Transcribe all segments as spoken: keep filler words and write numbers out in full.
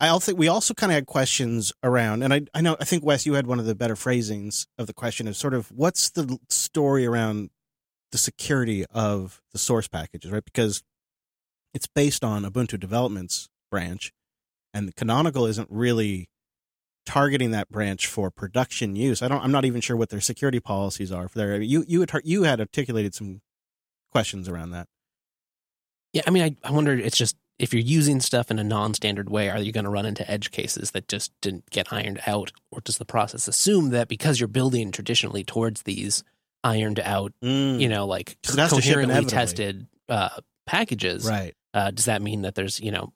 I also we also kind of had questions around, and I I know I think Wes, you had one of the better phrasings of the question of sort of what's the story around the security of the source packages, right? Because it's based on Ubuntu Development's branch, and Canonical isn't really targeting that branch for production use. I don't. I'm not even sure what their security policies are for their. You you had you had articulated some questions around that. Yeah, I mean, I, I wonder. It's just if you're using stuff in a non-standard way, are you going to run into edge cases that just didn't get ironed out, or does the process assume that because you're building traditionally towards these ironed out, Mm. you know, like So it has to ship coherently inevitably. tested uh, packages? Right. Uh, does that mean that there's, you know,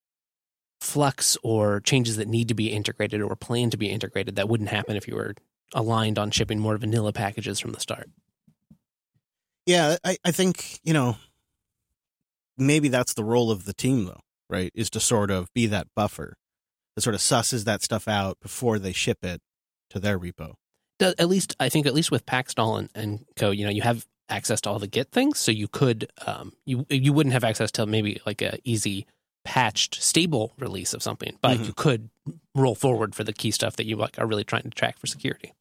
flux or changes that need to be integrated or plan to be integrated that wouldn't happen if you were aligned on shipping more vanilla packages from the start? Yeah, I, I think, you know, maybe that's the role of the team, though, right? Is to sort of be that buffer that sort of susses that stuff out before they ship it to their repo. Does- At least, I think, at least with Packstall and, and Co, you know, you have access to all the Git things, so you could, um, you you wouldn't have access to maybe like a easy patched, stable release of something, but Mhm. you could roll forward for the key stuff that you like are really trying to track for security.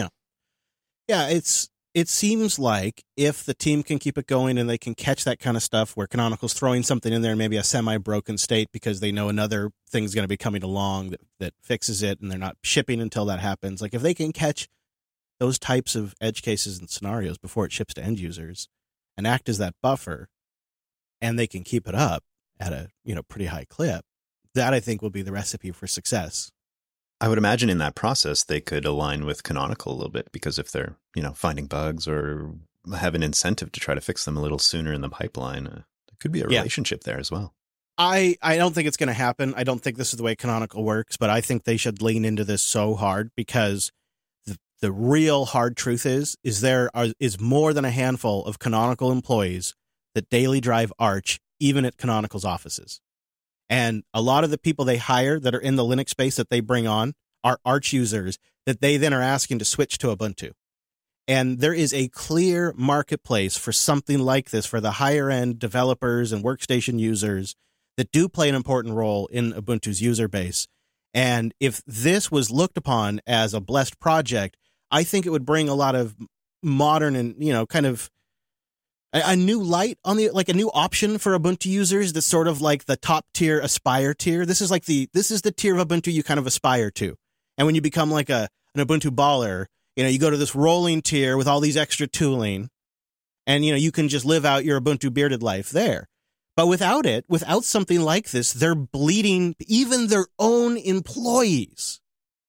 Yeah, it's it seems like if the team can keep it going and they can catch that kind of stuff where Canonical's throwing something in there in maybe a semi-broken state because they know another thing's going to be coming along that, that fixes it and they're not shipping until that happens. Like if they can catch those types of edge cases and scenarios before it ships to end users and act as that buffer, and they can keep it up at a, you know, pretty high clip, that I think will be the recipe for success. I would imagine in that process, they could align with Canonical a little bit, because if they're, you know, finding bugs or have an incentive to try to fix them a little sooner in the pipeline, uh, there could be a Yeah. relationship there as well. I, I don't think it's going to happen. I don't think this is the way Canonical works, but I think they should lean into this so hard, because the, the real hard truth is, is there are, is more than a handful of Canonical employees that daily drive Arch, even at Canonical's offices. And a lot of the people they hire that are in the Linux space that they bring on are Arch users that they then are asking to switch to Ubuntu. And there is a clear marketplace for something like this for the higher end developers and workstation users that do play an important role in Ubuntu's user base. And if this was looked upon as a blessed project, I think it would bring a lot of modern and, you know, kind of a, a new light on the, like a new option for Ubuntu users that's sort of like the top tier aspire tier. This is like the, this is the tier of Ubuntu you kind of aspire to. And when you become like a, an Ubuntu baller, you know, you go to this rolling tier with all these extra tooling, and, you know, you can just live out your Ubuntu bearded life there. But without it, without something like this, they're bleeding even their own employees.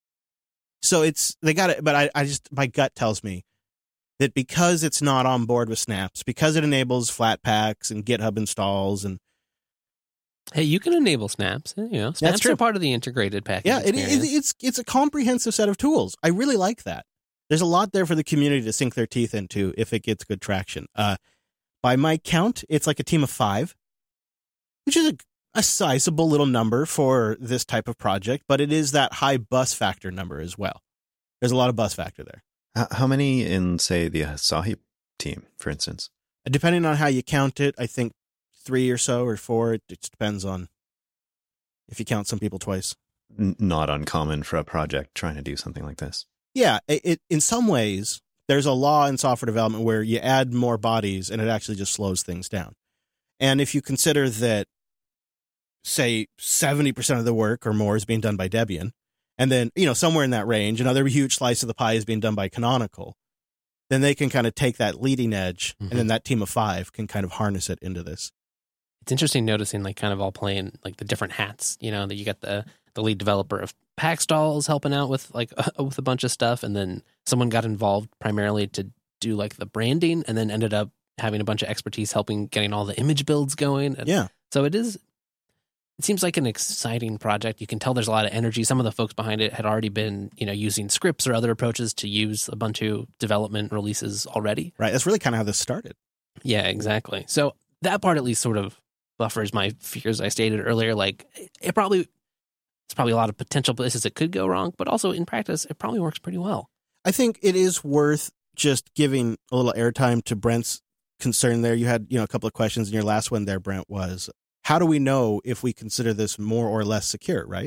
So it's, they got it. But I, I just, my gut tells me that because it's not on board with Snaps, because it enables Flatpaks and GitHub installs, and Hey, you can enable snaps. You know, snaps true. are part of the integrated package. yeah, it, it, experience. it's it's a comprehensive set of tools. I really like that. There's a lot there for the community to sink their teeth into if it gets good traction. Uh, by my count, it's like a team of five, which is a, a sizable little number for this type of project, but it is that high bus factor number as well. There's a lot of bus factor there. H- How many in, say, the Asahi team, for instance? Depending on how you count it, I think three or so or four. It just depends on if you count some people twice. N- not uncommon for a project trying to do something like this. Yeah, it, it in some ways, there's a law in software development where you add more bodies and it actually just slows things down. And if you consider that, say, seventy percent of the work or more is being done by Debian, and then, you know, somewhere in that range, another huge slice of the pie is being done by Canonical, then they can kind of take that leading edge, Mhm. and then that team of five can kind of harness it into this. It's interesting noticing like kind of all playing like the different hats, you know, that you got the, the lead developer of Packstalls helping out with like uh, with a bunch of stuff. And then someone got involved primarily to do like the branding, and then ended up having a bunch of expertise helping getting all the image builds going. And Yeah. so it is, it seems like an exciting project. You can tell there's a lot of energy. Some of the folks behind it had already been, you know, using scripts or other approaches to use Ubuntu development releases already. Right. That's really kind of how this started. Yeah, exactly. So that part at least sort of buffers my fears I stated earlier. Like it probably, it's probably a lot of potential places it could go wrong, but also in practice, it probably works pretty well. I think it is worth just giving a little airtime to Brent's concern there. You had, you know, a couple of questions, and your last one there, Brent, was how do we know if we consider this more or less secure, right?